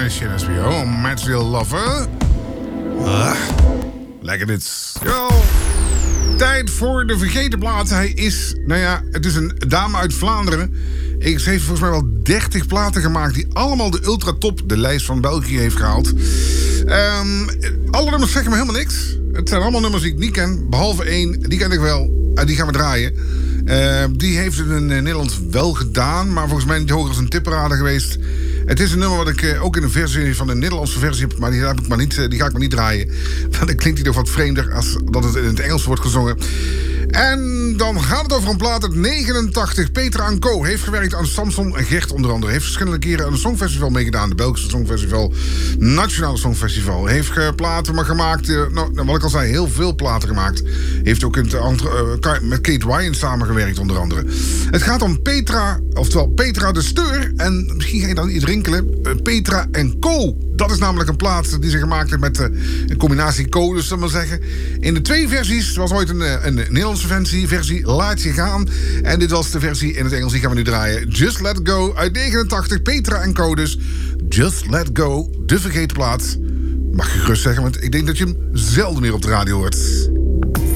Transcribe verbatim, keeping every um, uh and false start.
Nation S B O, Material Lover. Ah, lekker dit. Yo. Tijd voor de vergeten plaat. Hij is, nou ja, het is een dame uit Vlaanderen. Ze heeft volgens mij wel dertig platen gemaakt die allemaal de ultratop, de lijst van België, heeft gehaald. Um, alle nummers zeggen me helemaal niks. Het zijn allemaal nummers die ik niet ken, behalve één, die ken ik wel. Uh, die gaan we draaien. Uh, die heeft het in uh, Nederland wel gedaan, maar volgens mij niet hoger als een tipparade geweest. Het is een nummer wat ik uh, ook in een versie van de Nederlandse versie heb, maar die, heb ik maar niet, uh, die ga ik maar niet draaien. Dan klinkt die nog wat vreemder als dat het in het Engels wordt gezongen. En dan gaat het over een plaat uit negenentachtig. Petra en Co. heeft gewerkt aan Samson en Gert onder andere. Heeft verschillende keren aan een songfestival meegedaan. De Belgische Songfestival, Nationale Songfestival. Heeft ge- platen maar gemaakt. Uh, nou, wat ik al zei, heel veel platen gemaakt. Heeft ook in het andere, uh, met Kate Ryan samengewerkt onder andere. Het gaat om Petra, oftewel Petra de Steur. En misschien ga je dan iets rinkelen. Uh, Petra en Co. Dat is namelijk een plaat die ze gemaakt heeft met uh, een combinatie codes, zullen we maar zeggen. In de twee versies. Er was ooit een, een Nederlandse versie, versie Laat je gaan. En dit was de versie in het Engels, die gaan we nu draaien. Just Let Go uit negenentachtig, Petra en Codes. Just Let Go, de vergeten plaat. Mag je gerust zeggen, want ik denk dat je hem zelden meer op de radio hoort.